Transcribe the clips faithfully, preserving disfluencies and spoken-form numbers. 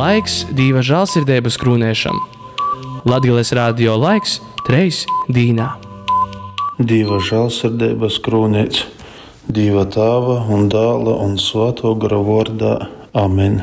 Laiks Dieva žēlsirdības krūniešam. Latgales radio laiks treis dīnā. Dieva žēlsirdības krūnīts, Dieva Tēva un Dēla un Svētā gara vārdā. Amen.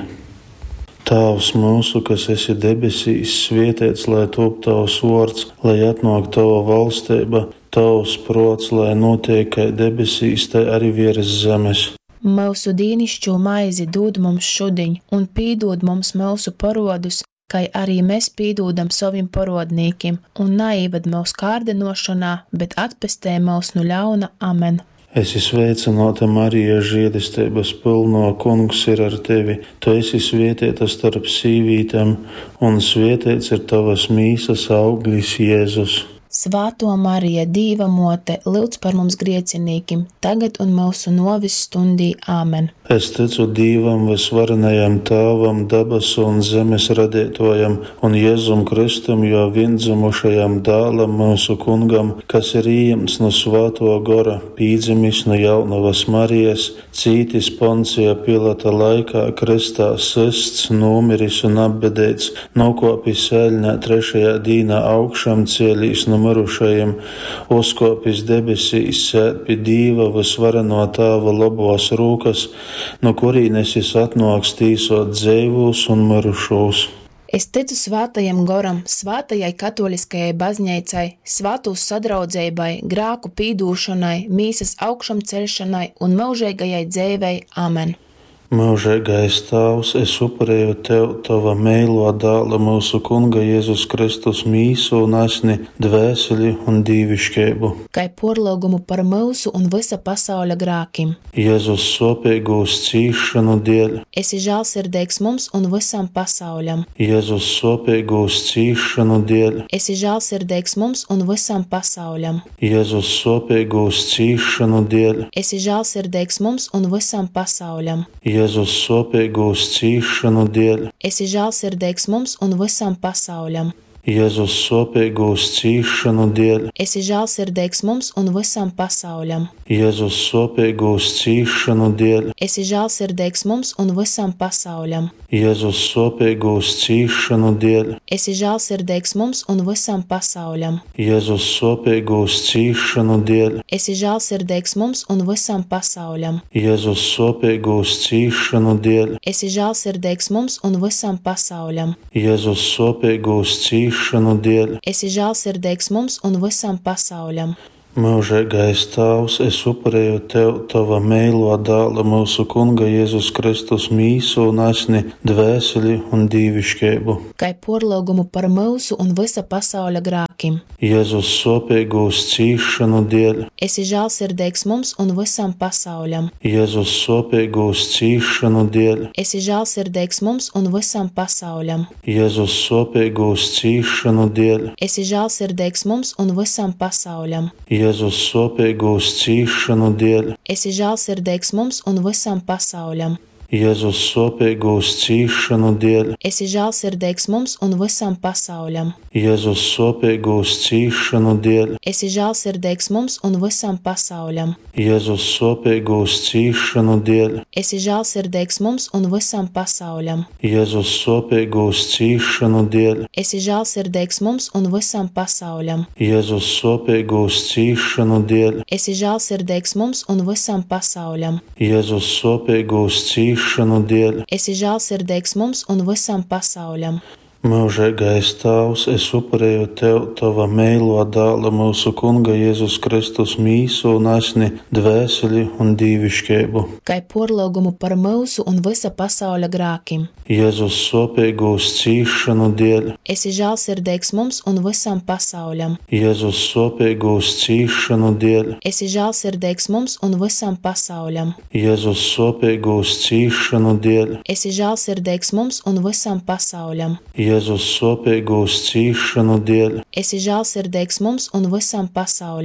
Tēvs mūsu, kas esi debesīs, svētīts lai top tavs vārds, lai atnāk tava valstība, tavs prots, lai notiek kā debesīs, tā arī virs zemes. Mūsu dīnišķo maizi dod mums šodien, un pīdod mums mūsu parodus, kā arī mēs pīdodam saviem parodnīkiem, un neivad mūsu kārdinošanā, bet atpestē mūs no ļauna. Amen. Esi sveicināta, Marija, žēlastības pilno, Kungs ir ar tevi. Tu esi svētīta starp sīvītēm, un svētīts ir tavas mīsas auglis, Jēzus. Svāto Marija, Dīva mote, lūdz par mums griecinīkim, tagad un mūsu novis stundī. Āmen. Es ticu Dievam, visvarenajam Tēvam, dabasu un zemes radītojam, un Jēzum Kristum, jo viendzimušajam Dēlam, mūsu Kungam, kas ir ieņemts no Svētā gara, pīdzimis no jaunavas Marijas, cītis Poncija Pilata laikā, kristā sists, nomiris un apbedēts, nokopis ēļņā trešajā dīnā augšām, cielīs no mirušajiem, uzkopis debesīs, sēd pie Dieva visvareno Tēva labos rūkas, no kurīnes es atnāks tīsot dzīvos un mirušos. Es ticu svētajam goram, svētajai katoliskajai baznīcai, svētūs sadraudzībai, grēku pīdūšanai, mīsas augšam celšanai un mūžīgajai dzīvei. Amen. Mūžīgais Tēvs, es upurēju tev, tava mīļo Dēla, mūsu Kunga Jēzus Kristus mīsu un asni, dvēseli un dīvišķību. Kai porlūgumu par mūsu un visa pasauļa grēkiem. Jēzus sopīgūs cīšanu dēļ. Esi žēlsirdīgs mums un visam pasauļam. Jēzus sopīgūs cīšanu dēļ. Esi žēlsirdīgs mums un visam pasauļam. Jēzus sopīgūs cīšanu dēļ. Esi žēlsirdīgs mums un visam pasauļam. Jēzus sopīgūs cīšanu dēļ. Esi žēlsirdīgs mums un visam pasauļam. Jēzus sopīgūs cīšanu dēļ. Esi žēlsirdīgs mums un visam pasauļam. Jēzus sopīgūs cīšanu dēļ. Esi žēlsirdīgs mums un visam pasauļam. Jēzus sopīgūs cīšanu dēļ. Esi žēlsirdīgs mums un visam pasauļam. Jēzus sopīgūs cīšanu dēļ. Esi žēlsirdīgs mums un visam pasauļam. Jēzus sopīgūs cīšanu dēļ. Esi žēlsirdīgs mums un visam pasauļam. Jēzus sopīgūs cīšanu dēļ. Esi žēlsirdīgs mums un visam pasauļam. Mūžīgais Tēvs, es upurēju tev, tava mīļo Dēla, mūsu Kunga Jēzus Kristus mīsu un asni, dvēseli un dīvišķību. Kai porlūgumu par mūsu un visa pasauļa grēkiem. Jēzus sopīgūs cīšanu dēļ. Esi žēlsirdīgs mums un visam pasauļam. Jēzus sopīgūs cīšanu dēļ. Esi žēlsirdīgs mums un visam pasauļam. Jēzus sopīgūs cīšanu dēļ. Esi žēlsirdīgs mums un visam pasauļam. Jēzus sopīgūs cīšanu dēļ. Esi žēlsirdīgs mums un visam pasauļam. Jēzus sopīgūs cīšanu dēļ. Esi žēlsirdīgs mums un visam pasauļam. Jēzus sopīgūs cīšanu dēļ. Esi žēlsirdīgs mums un visam pasauļam. Jēzus sopīgūs cīšanu dēļ. Esi žēlsirdīgs mums un visam pasauļam. Jēzus sopīgūs cīšanu dēļ. Esi žēlsirdīgs mums un visam pasauļam. Jēzus sopīgūs cīšanu dēļ. Esi žēlsirdīgs mums un visam pasauļam. Jēzus sopīgūs cīšanu dēļ. Esi žēlsirdīgs mums un visam pasauļam. Mūžīgais Tēvs, es upurēju tev, tava mīļo Dēla, mūsu Kunga Jēzus Kristus mīsu un asni, dvēseli un dīvišķību. Kai porlūgumu par mūsu un visa pasauļa grēkiem. Jēzus sopīgūs cīšanu dēļ. Esi žēlsirdīgs mums un visam pasauļam. Jēzus sopīgūs cīšanu dēļ. Esi žēlsirdīgs mums un visam pasauļam. Jēzus sopīgūs cīšanu dēļ. Esi žēlsirdīgs mums un visam pasauļam. Jēzus sopīgūs cīšanu dēļ. Esi žēlsirdīgs mums un visam pasauļam.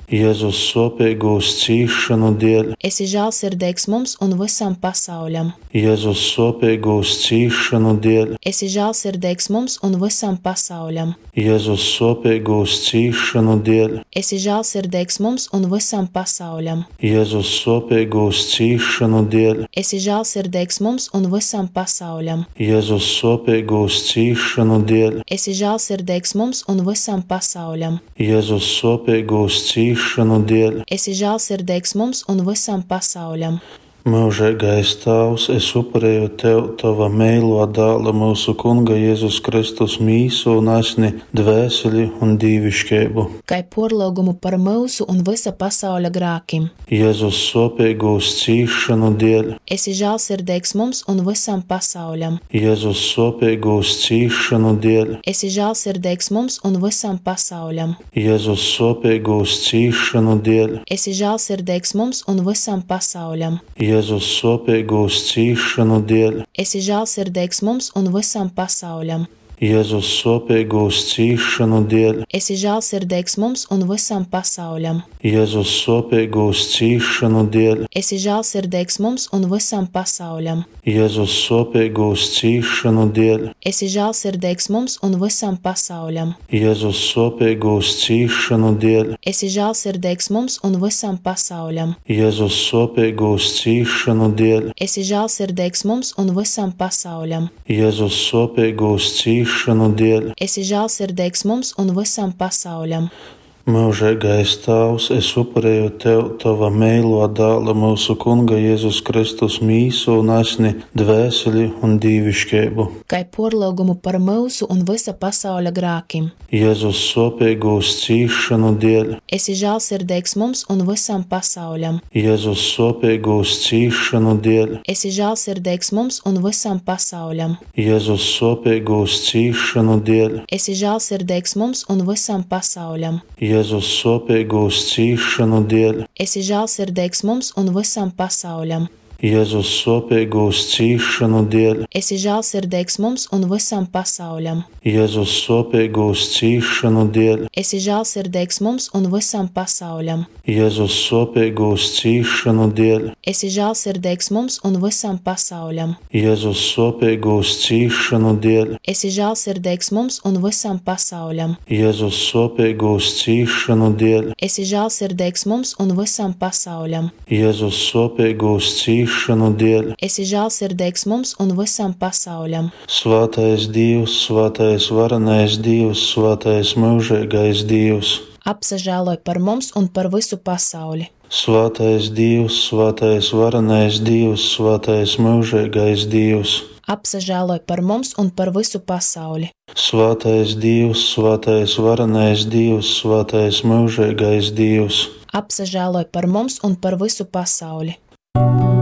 Jēzus sopīgūs cīšanu dēļ, esi žēlsirdīgs mums un visam pasauļam. Jēzus sopīgūs cīšanu dēļ, Esi žēlsirdīgs mums un visam pasauļam. Jēzus sopīgūs cīšanu dēļ, Esi žēlsirdīgs mums un visam pasauļam. Jēzus sopīgūs cīšanu dēļ, Esi žēlsirdīgs mums un visam pasauļam. Jēzus sopīgūs cīšanu dēļ, Esi žēlsirdīgs mums un visam pasauļam. Jēzus sopīgūs cīšanu dēļ, Esi žēlsirdīgs mums un visam pasauļam. Mūžīgais Tēvs, es upurēju Tev, Tava mīļo dēla, mūsu Kunga Jēzus Kristus mīsu un asni, dvēseli un dīvišķību. Kai porlūgumu par mūsu un visa pasauļa grākim. Jēzus sopīgūs cīšanu dēļ, Esi žēlsirdīgs mums un visam pasauļam. Jēzus sopīgūs cīšanu dēļ, Esi žēlsirdīgs mums un visam pasauļam. Jēzus sopīgūs cīšanu dēļ, Esi žēlsirdīgs mums un visam pasauļam. Jēzus sopīgūs cīšanu dēļ, Esi žēlsirdīgs mums un visam pasauļam. Jēzus sopīgūs cīšanu dēļ, Esi žēlsirdīgs mums un visam pasauļam. Jēzus sopīgūs cīšanu dēļ, Esi žēlsirdīgs mums un visam pasauļam. Jēzus sopīgūs cīšanu dēļ, Esi žēlsirdīgs mums un visam pasauļam. Jēzus sopīgūs cīšanu dēļ, Esi žēlsirdīgs mums un visam pasauļam. Jēzus sopīgūs cīšanu dēļ, Esi žēlsirdīgs mums un visam pasauļam. Jēzus sopīgūs cīšanu dēļ, Esi žēlsirdīgs mums un visam pasauļam. Mūžīgais Tēvs, es upurēju Tev, Tava mīļo dēla, mūsu Kunga Jēzus Kristus mīsu un asni, dvēseli un dīvišķību. Kai porlūgumu par mūsu un visa pasauļa grākim. Jēzus sopīgūs cīšanu dēļ, Esi žēlsirdīgs mums un visam pasauļam. Jēzus sopīgūs cīšanu dēļ, Esi žēlsirdīgs mums un visam pasauļam. Jēzus sopīgūs cīšanu dēļ, Esi žēlsirdīgs mums un visam pasauļam. Jēzus sopīgūs cīšanu dēļ, Esi žēlsirdīgs mums un visam pasauļam. Jēzus sopīgūs cīšanu dēļ, Esi žēlsirdīgs mums un visam pasauļam. Jēzus sopīgūs cīšanu dēļ, Esi žēlsirdīgs mums un visam pasauļam. Jēzus sopīgūs cīšanu dēļ, Esi žēlsirdīgs mums un visam pasauļam. Jēzus sopīgūs cīšanu dēļ, Esi žēlsirdīgs mums un visam pasauļam. Jēzus sopīgūs cīšanu dēļ, Esi žēlsirdīgs mums un visam pasauļam. Jēzus sopīgūs cīšanu dēļ, Esi žēlsirdīgs mums un visam pasauļam. Svētais Dievs, svētais varenais Dievs, svētais mūžīgais Dievs. Apsažēloj par mums un par visu pasauli. Svētais Dievs, svētais varenais Dievs, svētais mūžīgais Dievs. Apsažēloj par mums un par visu pasauli. Svētais Dievs, svētais varenais Dievs, svētais mūžīgais Dievs. Apsažēloj par mums un par visu pasauli.